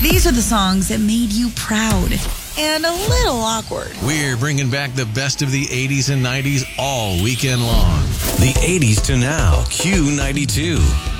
These are the songs that made you proud and a little awkward. We're bringing back the best of the 80s and 90s all weekend long. The 80s to now, Q92.